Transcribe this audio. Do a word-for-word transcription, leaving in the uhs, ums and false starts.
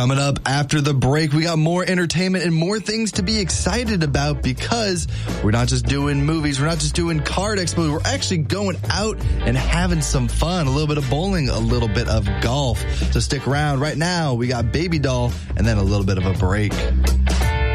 Coming up after the break, we got more entertainment and more things to be excited about because we're not just doing movies, we're not just doing card expos, we're actually going out and having some fun. A little bit of bowling, a little bit of golf. So stick around. Right now, we got Baby Doll and then a little bit of a break.